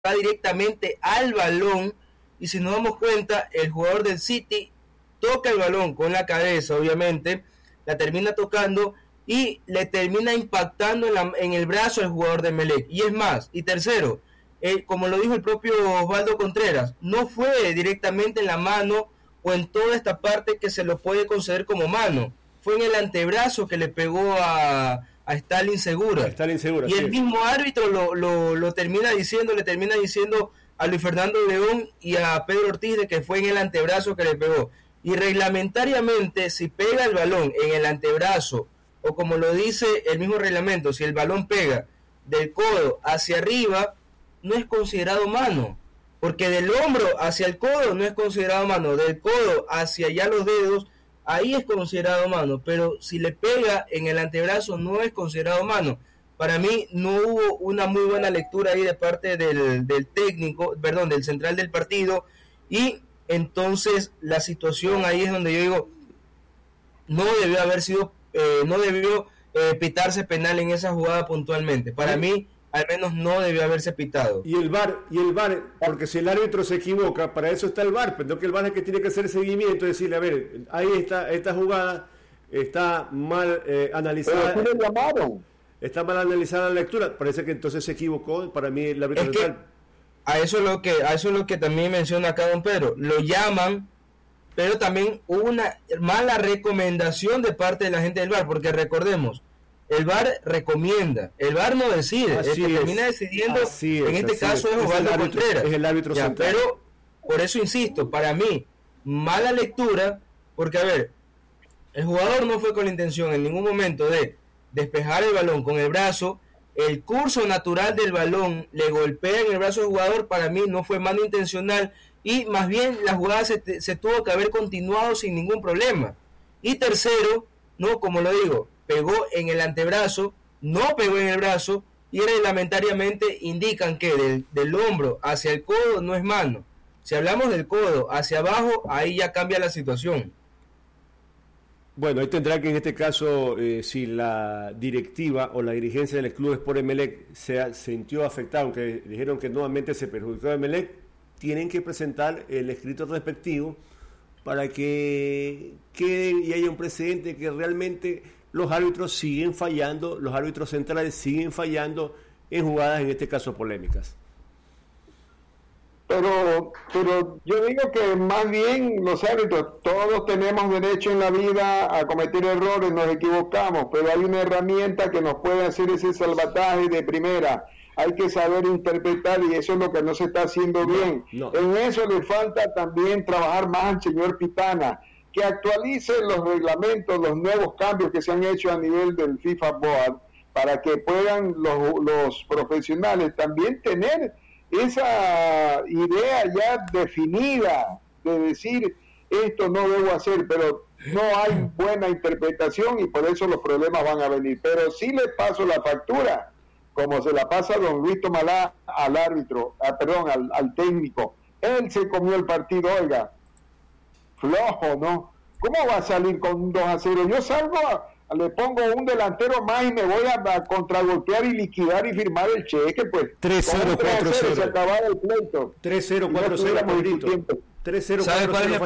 va directamente al balón, y si nos damos cuenta, el jugador del City toca el balón con la cabeza, obviamente, la termina tocando y le termina impactando en el brazo al jugador de Emelec. Y es más, y tercero, como lo dijo el propio Osvaldo Contreras, no fue directamente en la mano o en toda esta parte que se lo puede conceder como mano, fue en el antebrazo que le pegó a Stalin Segura. Y el mismo árbitro lo termina diciendo, le termina diciendo a Luis Fernando León y a Pedro Ortiz de que fue en el antebrazo que le pegó. Y reglamentariamente, si pega el balón en el antebrazo, o como lo dice el mismo reglamento, si el balón pega del codo hacia arriba, no es considerado mano, porque del hombro hacia el codo no es considerado mano, del codo hacia allá los dedos, ahí es considerado mano, pero si le pega en el antebrazo no es considerado mano. Para mí no hubo una muy buena lectura ahí de parte del técnico, perdón, del central del partido, y entonces la situación ahí es donde yo digo, no debió haber sido, no debió pitarse penal en esa jugada puntualmente. Para mí, al menos no debió haberse pitado. Y el VAR, porque si el árbitro se equivoca, para eso está el VAR, pero que el VAR es que tiene que hacer seguimiento y decirle, a ver, ahí está, esta jugada está mal analizada. Pero le llamaron. Está mal analizada la lectura, parece que entonces se equivocó, para mí el árbitro central. A eso es lo que también menciona acá don Pedro, lo llaman, pero también hubo una mala recomendación de parte de la gente del VAR, porque recordemos, el VAR recomienda, el VAR no decide, el que termina decidiendo en este caso es Osvaldo Contreras. Es el árbitro central. Pero por eso insisto, para mí, mala lectura, porque a ver, el jugador no fue con la intención en ningún momento de despejar el balón con el brazo, el curso natural del balón le golpea en el brazo del jugador, para mí no fue mano intencional, y más bien la jugada se tuvo que haber continuado sin ningún problema. Y tercero, no, como lo digo, pegó en el antebrazo, no pegó en el brazo, y reglamentariamente indican que del hombro hacia el codo no es mano. Si hablamos del codo hacia abajo, ahí ya cambia la situación. Bueno, ahí tendrá que en este caso, si la directiva o la dirigencia del club Sport Emelec se sintió afectada, aunque dijeron que nuevamente se perjudicó a Emelec, tienen que presentar el escrito respectivo para que quede y haya un precedente que realmente los árbitros siguen fallando, los árbitros centrales siguen fallando en jugadas, en este caso polémicas. Pero yo digo que más bien los árbitros, todos tenemos derecho en la vida a cometer errores, nos equivocamos, pero hay una herramienta que nos puede hacer ese salvataje de primera. Hay que saber interpretar, y eso es lo que no se está haciendo bien. En eso le falta también trabajar más al señor Pitana, que actualice los reglamentos, los nuevos cambios que se han hecho a nivel del FIFA Board, para que puedan los profesionales también tener esa idea ya definida de decir esto no debo hacer, pero no hay buena interpretación y por eso los problemas van a venir. Pero sí le paso la factura, como se la pasa don Luis Tomalá al árbitro, al técnico. Él se comió el partido, oiga, flojo, ¿no? ¿Cómo va a salir con un 2-0? Yo salgo, le pongo un delantero más y me voy a contragolpear y liquidar y firmar el cheque, pues. 3-0, 4-0. Se acababa el pleito. 3-0, 4-0, Pedrito. 3-0, 4-0. ¿Sabes cuál es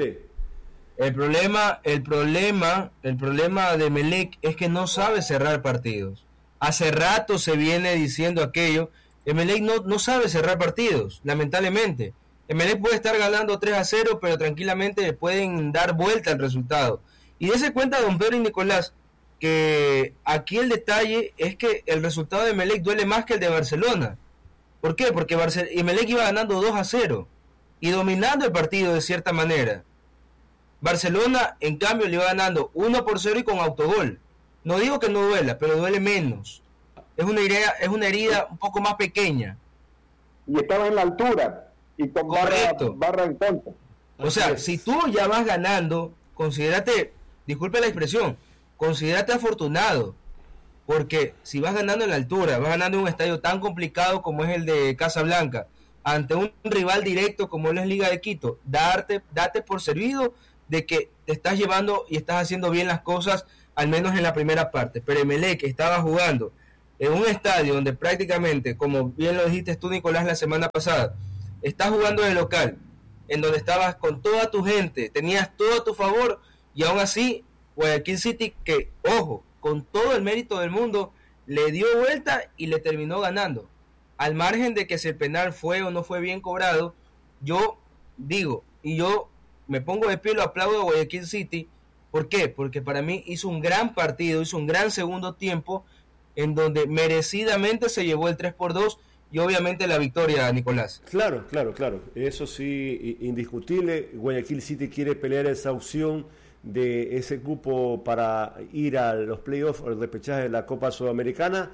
el problema? El problema de Emelec es que no sabe cerrar partidos. Hace rato se viene diciendo aquello. Emelec no sabe cerrar partidos, lamentablemente. Emelec puede estar ganando 3-0, pero tranquilamente le pueden dar vuelta al resultado. Y dése cuenta, don Pedro y Nicolás, que aquí el detalle es que el resultado de Emelec duele más que el de Barcelona. ¿Por qué? Porque Emelec iba ganando 2-0 y dominando el partido de cierta manera. Barcelona, en cambio, le iba ganando 1-0 y con autogol. No digo que no duela, pero duele menos. Es una herida un poco más pequeña. Y estaba en la altura y con barra en contra. O sea, si tú ya vas ganando, considérate, disculpe la expresión, considérate afortunado, porque si vas ganando en la altura, vas ganando en un estadio tan complicado como es el de Casablanca, ante un rival directo como es Liga de Quito, date por servido de que te estás llevando y estás haciendo bien las cosas, al menos en la primera parte. Pero Emelec estaba jugando en un estadio donde prácticamente, como bien lo dijiste tú, Nicolás, la semana pasada, estás jugando de local, en donde estabas con toda tu gente, tenías todo a tu favor, y aún así Guayaquil City, que ojo, con todo el mérito del mundo, le dio vuelta y le terminó ganando. Al margen de que si el penal fue o no fue bien cobrado, yo digo, y yo me pongo de pie, lo aplaudo a Guayaquil City. ¿Por qué? Porque para mí hizo un gran partido, hizo un gran segundo tiempo, en donde merecidamente se llevó el 3-2 y obviamente la victoria, Nicolás. Claro. Eso sí, indiscutible. Guayaquil City quiere pelear esa opción de ese cupo para ir a los playoffs o el repechaje de la Copa Sudamericana.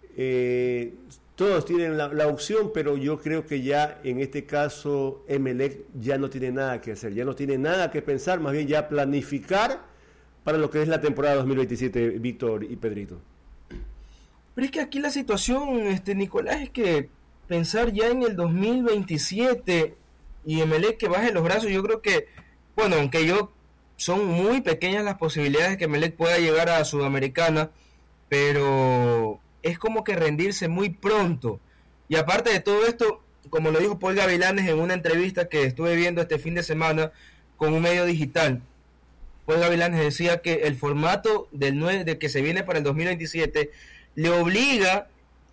Todos tienen la opción, pero yo creo que ya en este caso Emelec ya no tiene nada que hacer, ya no tiene nada que pensar, más bien ya planificar para lo que es la temporada 2027, Víctor y Pedrito. Pero es que aquí la situación, Nicolás, es que pensar ya en el 2027 y Emelec que baje los brazos, yo creo que, bueno, aunque son muy pequeñas las posibilidades de que Emelec pueda llegar a Sudamericana, pero es como que rendirse muy pronto. Y aparte de todo esto, como lo dijo Paul Gavilanes en una entrevista que estuve viendo este fin de semana con un medio digital, Paul Gavilanes decía que el formato de que se viene para el 2027 le obliga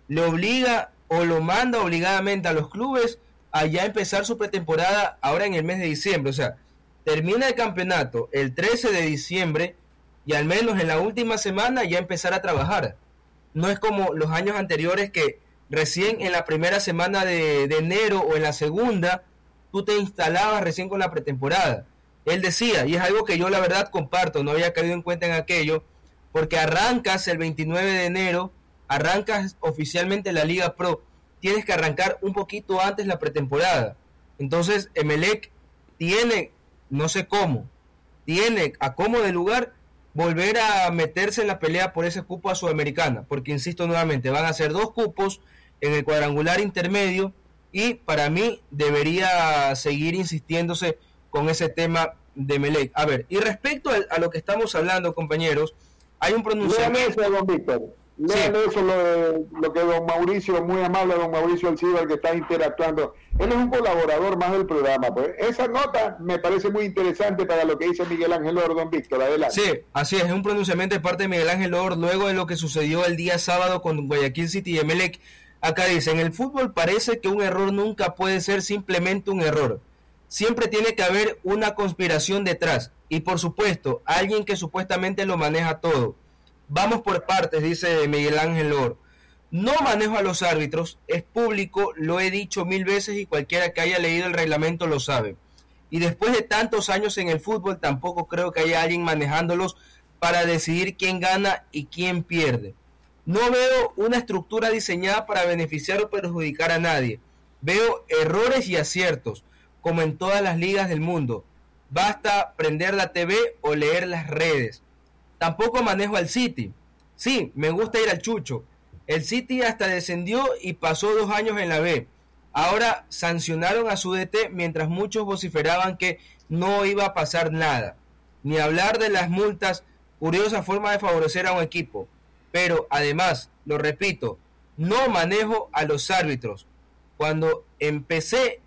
o lo manda obligadamente a los clubes a ya empezar su pretemporada ahora en el mes de diciembre. O sea, termina el campeonato el 13 de diciembre y al menos en la última semana ya empezar a trabajar. No es como los años anteriores que recién en la primera semana de enero o en la segunda tú te instalabas recién con la pretemporada. Él decía, y es algo que yo la verdad comparto, no había caído en cuenta en aquello, porque arrancas el 29 de enero, arrancas oficialmente la Liga Pro, tienes que arrancar un poquito antes la pretemporada. Entonces Emelec tiene, no sé cómo, tiene a como de lugar volver a meterse en la pelea por ese cupo a Sudamericana, porque insisto nuevamente, van a ser 2 cupos en el cuadrangular intermedio y para mí debería seguir insistiéndose con ese tema de Emelec. A ver, y respecto a lo que estamos hablando, compañeros, hay un pronunciamiento... Lean eso, don Víctor. Lean eso, lo que don Mauricio, muy amable don Mauricio Alcibar, que está interactuando. Él es un colaborador más del programa. Pues esa nota me parece muy interesante para lo que dice Miguel Ángel Or, don Víctor. Adelante. Sí, así es un pronunciamiento de parte de Miguel Ángel Or luego de lo que sucedió el día sábado con Guayaquil City y Emelec. Acá dice, en el fútbol parece que un error nunca puede ser simplemente un error. Siempre tiene que haber una conspiración detrás y por supuesto alguien que supuestamente lo maneja todo. Vamos por partes, dice Miguel Ángel Or. No manejo a los árbitros, es público, lo he dicho 1000 veces y cualquiera que haya leído el reglamento lo sabe. Y después de tantos años en el fútbol tampoco creo que haya alguien manejándolos para decidir quién gana y quién pierde. No veo una estructura diseñada para beneficiar o perjudicar a nadie. Veo errores y aciertos, como en todas las ligas del mundo. Basta prender la TV o leer las redes. Tampoco manejo al City. Sí, me gusta ir al chucho. El City hasta descendió y pasó 2 años en la B. Ahora sancionaron a su DT mientras muchos vociferaban que no iba a pasar nada. Ni hablar de las multas, curiosa forma de favorecer a un equipo. Pero además, lo repito, no manejo a los árbitros. Cuando empecé,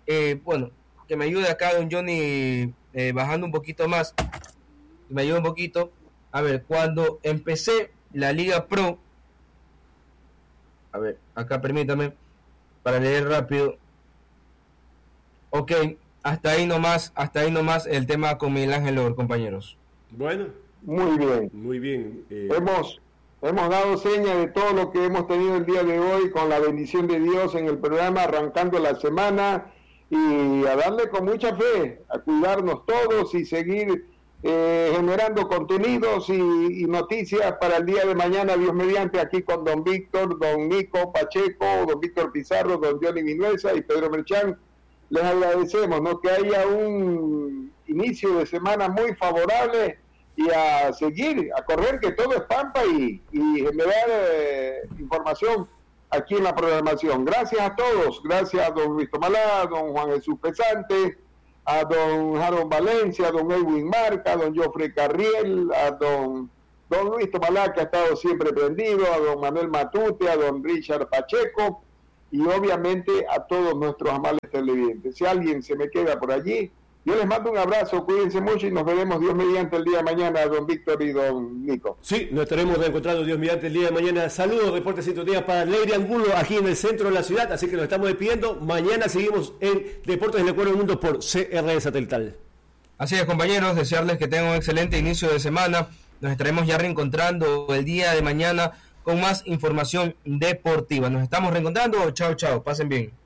que me ayude acá don Johnny bajando un poquito más, me ayuda un poquito. A ver, cuando empecé la Liga Pro, a ver, acá permítame, para leer rápido. Ok, hasta ahí nomás el tema con Miguel Ángel Or, compañeros. Bueno. Muy bien. Hemos dado señas de todo lo que hemos tenido el día de hoy con la bendición de Dios en el programa, arrancando la semana y a darle con mucha fe, a cuidarnos todos y seguir generando contenidos y noticias para el día de mañana, Dios mediante, aquí con don Víctor, don Nico Pacheco, don Víctor Pizarro, don Johnny Vinuesa y Pedro Merchán. Les agradecemos, ¿no?, que haya un inicio de semana muy favorable y a seguir, a correr, que todo es pampa y generar información aquí en la programación. Gracias a todos, gracias a don Luis Tomalá, a don Juan Jesús Pesante, a don Harold Valencia, a don Edwin Marca, a don Joffrey Carriel, a don don Luis Tomalá, que ha estado siempre prendido, a don Manuel Matute, a don Richard Pacheco y obviamente a todos nuestros amables televidentes. Si alguien se me queda por allí, yo les mando un abrazo, cuídense mucho y nos veremos Dios mediante el día de mañana, don Víctor y don Nico. Sí, nos estaremos encontrando Dios mediante el día de mañana. Saludos, Deportes Sintonía para Leire Angulo, aquí en el centro de la ciudad, así que nos estamos despidiendo. Mañana seguimos en Deportes del Ecuador del Mundo por CR Satelital. Así es, compañeros, desearles que tengan un excelente inicio de semana. Nos estaremos ya reencontrando el día de mañana con más información deportiva. Nos estamos reencontrando. Chao, chao. Pasen bien.